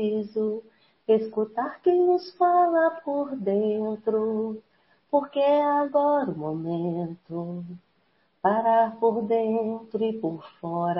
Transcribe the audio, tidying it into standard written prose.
preciso escutar quem nos fala por dentro, porque é agora o momento. Parar por dentro e por fora